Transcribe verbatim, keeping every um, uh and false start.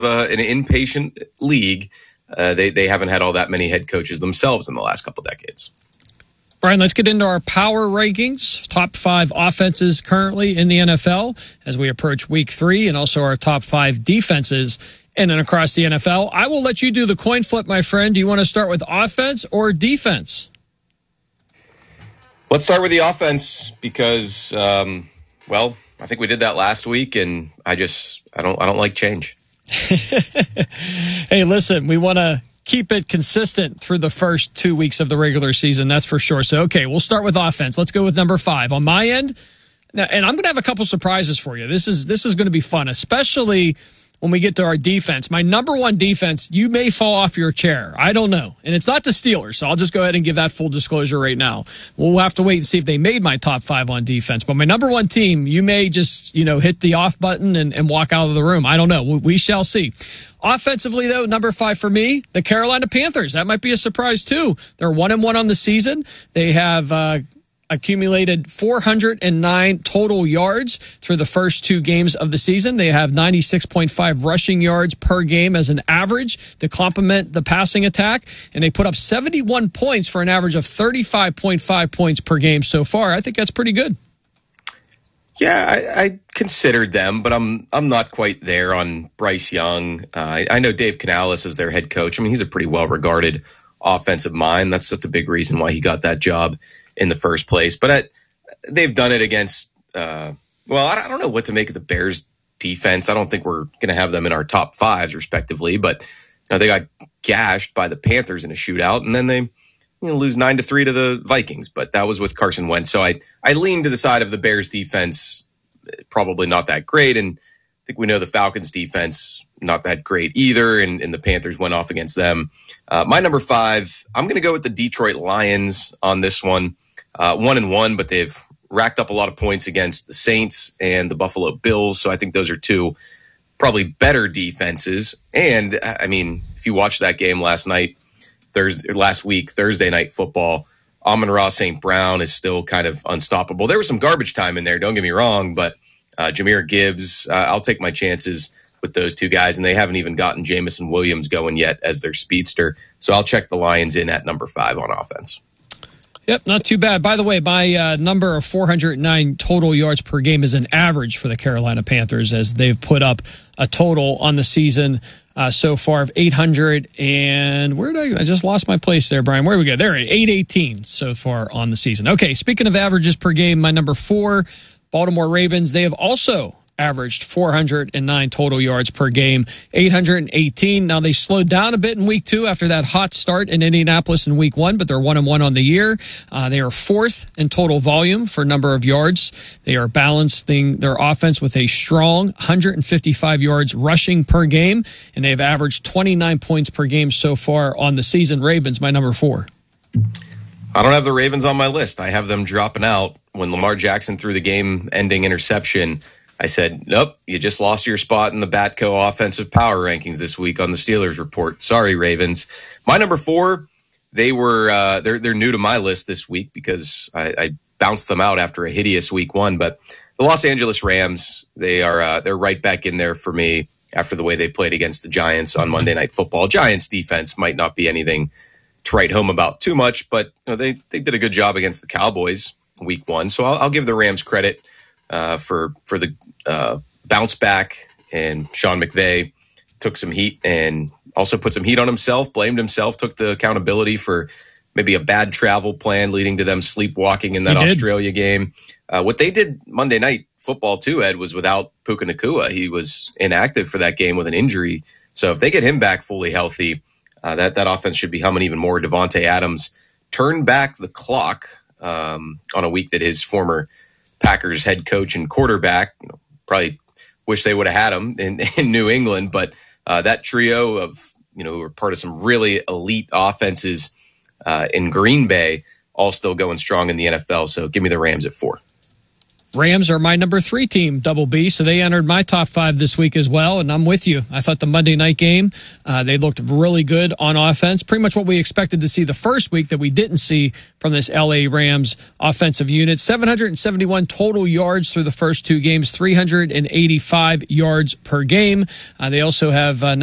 uh, an impatient league. Uh, they, they haven't had all that many head coaches themselves in the last couple decades. Brian, let's get into our power rankings. Top five offenses currently in the N F L as we approach week three, and also our top five defenses in and across the N F L. I will let you do the coin flip, my friend. Do you want to start with offense or defense? Let's start with the offense because, um, well, I think we did that last week, and I just I don't I don't like change. Hey, listen, we want to keep it consistent through the first two weeks of the regular season, that's for sure. So, okay, we'll start with offense. Let's go with number five. On my end, now, and I'm going to have a couple surprises for you. This is this is going to be fun, especially when we get to our defense. My number one defense, you may fall off your chair. I don't know. And it's not the Steelers, so I'll just go ahead and give that full disclosure right now. We'll have to wait and see if they made my top five on defense. But my number one team, you may just, you know, hit the off button and, and walk out of the room. I don't know. We, we shall see. Offensively, though, number five for me, the Carolina Panthers. That might be a surprise, too. They're one and one on the season. They have uh, accumulated four hundred nine total yards through the first two games of the season. They have ninety-six point five rushing yards per game as an average to complement the passing attack. And they put up seventy-one points for an average of thirty-five point five points per game so far. I think that's pretty good. Yeah, I, I considered them, but I'm I'm not quite there on Bryce Young. Uh, I, I know Dave Canales is their head coach. I mean, he's a pretty well-regarded offensive mind. That's that's a big reason why he got that job in the first place. But I, they've done it against, uh, well, I don't, I don't know what to make of the Bears defense. I don't think we're going to have them in our top fives, respectively. But you know, they got gashed by the Panthers in a shootout, and then they you know, lose nine to three to the Vikings. But that was with Carson Wentz. So I, I lean to the side of the Bears defense, probably not that great. And I think we know the Falcons defense, not that great either. And, and the Panthers went off against them. Uh, my number five, I'm going to go with the Detroit Lions on this one. Uh, one and one, but they've racked up a lot of points against the Saints and the Buffalo Bills. So I think those are two probably better defenses. And I mean, if you watched that game last night, Thursday, last week, Thursday night football, Amon-Ra Saint Brown is still kind of unstoppable. There was some garbage time in there, don't get me wrong, but uh, Jahmyr Gibbs, uh, I'll take my chances with those two guys, and they haven't even gotten Jameson Williams going yet as their speedster. So I'll check the Lions in at number five on offense. Yep, not too bad. By the way, my uh, number of four hundred nine total yards per game is an average for the Carolina Panthers, as they've put up a total on the season uh, so far of eight hundred. And where did I? I just lost my place there, Brian. Where do we go? There, eight eighteen so far on the season. Okay, speaking of averages per game, my number four, Baltimore Ravens. They have also averaged four hundred nine total yards per game, eight hundred eighteen. Now, they slowed down a bit in week two after that hot start in Indianapolis in week one, but they're one and one on the year. Uh, they are fourth in total volume for number of yards. They are balancing their offense with a strong one hundred fifty-five yards rushing per game, and they've averaged twenty-nine points per game so far on the season. Ravens, my number four. I don't have the Ravens on my list. I have them dropping out when Lamar Jackson threw the game-ending interception. I said, nope, you just lost your spot in the Batco offensive power rankings this week on the Steelers report. Sorry, Ravens. My number four, they were uh, they're they're new to my list this week because I, I bounced them out after a hideous week one. But the Los Angeles Rams, they are uh, they're right back in there for me after the way they played against the Giants on Monday Night Football. Giants defense might not be anything to write home about too much, but you know, they they did a good job against the Cowboys week one. So I'll, I'll give the Rams credit uh, for for the uh, bounce back, and Sean McVay took some heat and also put some heat on himself, blamed himself, took the accountability for maybe a bad travel plan leading to them sleepwalking in that Australia game. Uh, what they did Monday Night Football too, Ed, was without Puka Nacua. He was inactive for that game with an injury. So if they get him back fully healthy, uh, that, that offense should be humming even more. Devontae Adams turned back the clock um, on a week that his former Packers head coach and quarterback, you know, probably wish they would have had him in, in New England, but uh, that trio of, you know, who were part of some really elite offenses uh, in Green Bay, all still going strong in the N F L. So give me the Rams at four. Rams are my number three team, Double B, so they entered my top five this week as well, and I'm with you. I thought the Monday night game, uh, they looked really good on offense, pretty much what we expected to see the first week that we didn't see from this L A Rams offensive unit. seven hundred seventy-one total yards through the first two games, three hundred eighty-five yards per game. Uh, they also have uh,